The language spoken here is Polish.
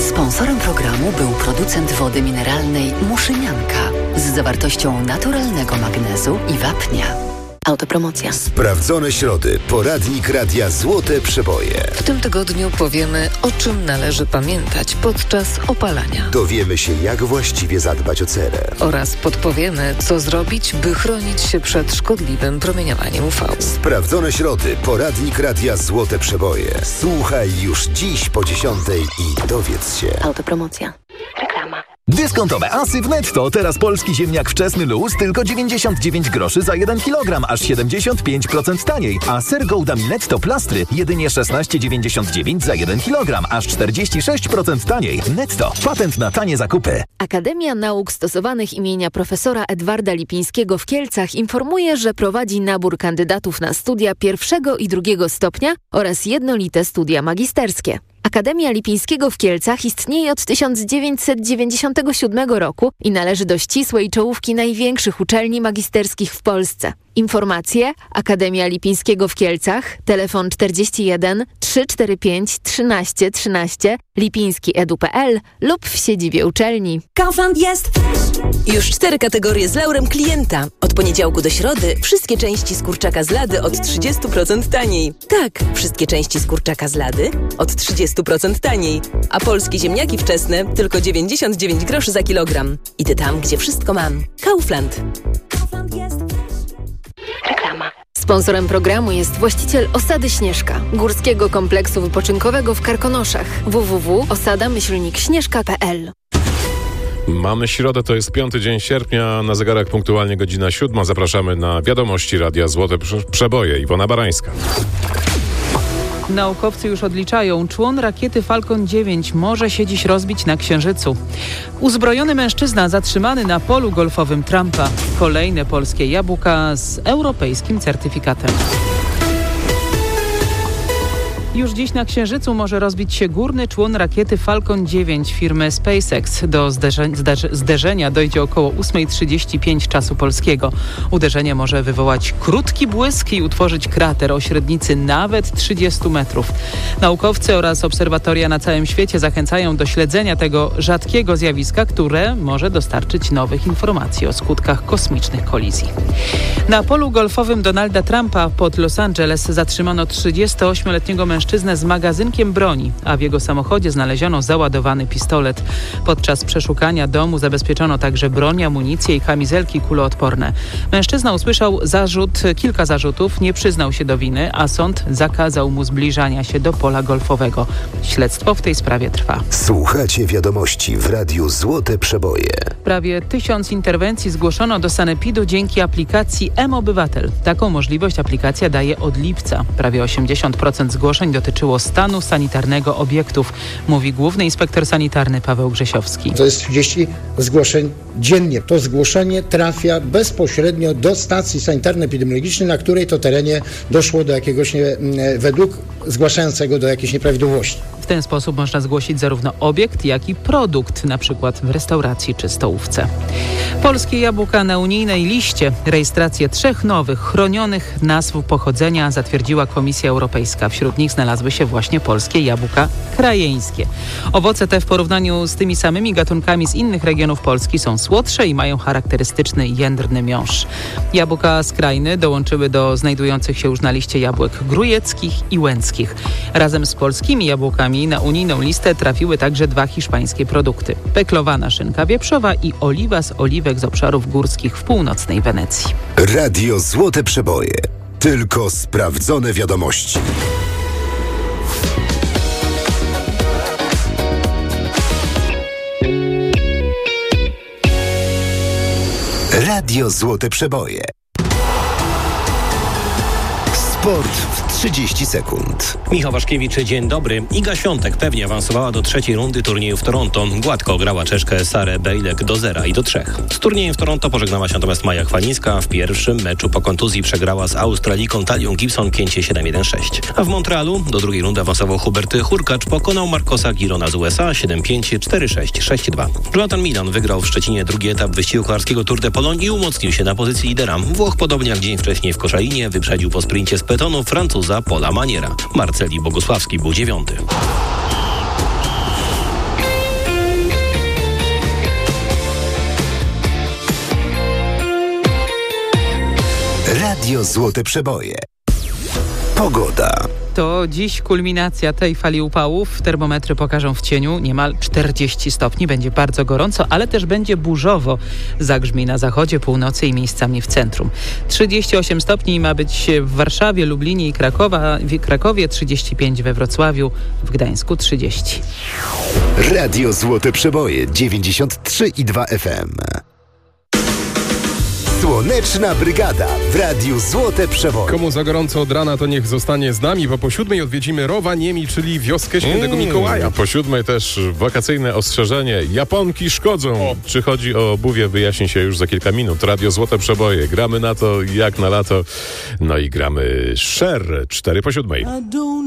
Sponsorem programu był producent wody mineralnej Muszynianka z zawartością naturalnego magnezu i wapnia. Autopromocja. Sprawdzone środy. Poradnik Radia Złote Przeboje. W tym tygodniu powiemy, o czym należy pamiętać podczas opalania. Dowiemy się, jak właściwie zadbać o cerę. Oraz podpowiemy, co zrobić, by chronić się przed szkodliwym promieniowaniem UV. Sprawdzone środy. Poradnik Radia Złote Przeboje. Słuchaj już dziś po 10:00 i dowiedz się. Autopromocja. Reklama. Dyskontowe asy w Netto. Teraz polski ziemniak wczesny luz tylko 99 groszy za 1 kg, aż 75% taniej. A ser Gouda Netto plastry jedynie 16,99 za 1 kg, aż 46% taniej. Netto. Patent na tanie zakupy. Akademia Nauk Stosowanych imienia profesora Edwarda Lipińskiego w Kielcach informuje, że prowadzi nabór kandydatów na studia 1. i 2. stopnia oraz jednolite studia magisterskie. Akademia Lipińskiego w Kielcach istnieje od 1997 roku i należy do ścisłej czołówki największych uczelni magisterskich w Polsce. Informacje: Akademia Lipińskiego w Kielcach, telefon 41 345 13 13, lipiński.edu.pl lub w siedzibie uczelni. Kaufland jest już 4 kategorie z laurem klienta. Od poniedziałku do środy wszystkie części z kurczaka z lady od 30% taniej. Tak, wszystkie części z kurczaka z lady od 30% taniej. A polskie ziemniaki wczesne tylko 99 groszy za kilogram. Idę tam, gdzie wszystko mam. Kaufland. Kaufland jest. Reklama. Sponsorem programu jest właściciel Osady Śnieżka, górskiego kompleksu wypoczynkowego w Karkonoszach. www.osada-śnieżka.pl. Mamy środę, to jest 5 dzień sierpnia, na zegarach punktualnie godzina 7. Zapraszamy na wiadomości Radia Złote Przeboje. Iwona Barańska. Naukowcy już odliczają. Człon rakiety Falcon 9 może się dziś rozbić na Księżycu. Uzbrojony mężczyzna zatrzymany na polu golfowym Trumpa. Kolejne polskie jabłka z europejskim certyfikatem. Już dziś na Księżycu może rozbić się górny człon rakiety Falcon 9 firmy SpaceX. Do zderzenia dojdzie około 8:35 czasu polskiego. Uderzenie może wywołać krótki błysk i utworzyć krater o średnicy nawet 30 metrów. Naukowcy oraz obserwatoria na całym świecie zachęcają do śledzenia tego rzadkiego zjawiska, które może dostarczyć nowych informacji o skutkach kosmicznych kolizji. Na polu golfowym Donalda Trumpa pod Los Angeles zatrzymano 38-letniego mężczyznę z magazynkiem broni, a w jego samochodzie znaleziono załadowany pistolet. Podczas przeszukania domu zabezpieczono także broń, amunicję i kamizelki kuloodporne. Mężczyzna usłyszał kilka zarzutów, nie przyznał się do winy, a sąd zakazał mu zbliżania się do pola golfowego. Śledztwo w tej sprawie trwa. Słuchacie wiadomości w Radiu Złote Przeboje. Prawie 1000 interwencji zgłoszono do sanepidu dzięki aplikacji mObywatel. Taką możliwość aplikacja daje od lipca. Prawie 80% zgłoszeń dotyczyło stanu sanitarnego obiektów, mówi główny inspektor sanitarny Paweł Grzesiowski. To jest 30 zgłoszeń dziennie. To zgłoszenie trafia bezpośrednio do stacji sanitarno-epidemiologicznej, na której to terenie doszło do jakiegoś, według zgłaszającego, do jakiejś nieprawidłowości. W ten sposób można zgłosić zarówno obiekt, jak i produkt, na przykład w restauracji czy stołówce. Polskie jabłka na unijnej liście. Rejestrację 3 nowych, chronionych nazw pochodzenia zatwierdziła Komisja Europejska. Wśród nich znalazły się właśnie polskie jabłka krajeńskie. Owoce te w porównaniu z tymi samymi gatunkami z innych regionów Polski są słodsze i mają charakterystyczny jędrny miąższ. Jabłka z krainy dołączyły do znajdujących się już na liście jabłek grujeckich i łęckich. Razem z polskimi jabłkami na unijną listę trafiły także 2 hiszpańskie produkty. Peklowana szynka wieprzowa i oliwa z oliwek z obszarów górskich w północnej Wenecji. Radio Złote Przeboje. Tylko sprawdzone wiadomości. Radio Złote Przeboje. Sport w 30 sekund. Michał Waszkiewicz, dzień dobry. Iga Świątek pewnie awansowała do 3. rundy turnieju w Toronto. Gładko ograła Czeszkę Sarę Bejlek do 0-3. Z turniejem w Toronto pożegnała się natomiast Maja Chwalińska. W pierwszym meczu po kontuzji przegrała z Australiką Talią Gibson 5-7-1-6. A w Montrealu do 2. rundy awansował Hubert Hurkacz. Pokonał Marcosa Girona z USA 7-5, 4-6, 6-2. Jonathan Milan wygrał w Szczecinie 2. etap wyścigu kolarskiego Tour de Pologne i umocnił się na pozycji lidera. Włoch, podobnie jak dzień wcześniej w Koszalinie, wyprzedził po sprincie z pelotonu Francuza Paula Maniera. Marceli Bogusławski był 9. Radio Złote Przeboje. Pogoda. To dziś kulminacja tej fali upałów. Termometry pokażą w cieniu niemal 40 stopni. Będzie bardzo gorąco, ale też będzie burzowo. Zagrzmi na zachodzie, północy i miejscami w centrum. 38 stopni ma być w Warszawie, Lublinie i Krakowie, 35 we Wrocławiu, w Gdańsku 30. Radio Złote Przeboje 93,2 FM. Słoneczna Brygada w Radiu Złote Przeboje. Komu za gorąco od rana, to niech zostanie z nami, bo po 7 odwiedzimy Rovaniemi, czyli wioskę Świętego Mikołaja. Po 7 też wakacyjne ostrzeżenie. Japonki szkodzą. Czy chodzi o obuwie, wyjaśni się już za kilka minut. Radio Złote Przeboje. Gramy na to jak na lato. No i gramy Cher 4 po 7.